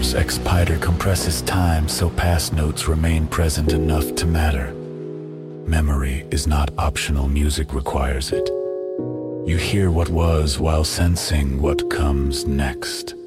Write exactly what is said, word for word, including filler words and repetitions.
Reverse Expider compresses time so past notes remain present enough to matter. Memory is not optional, music requires it. You hear what was while sensing what comes next.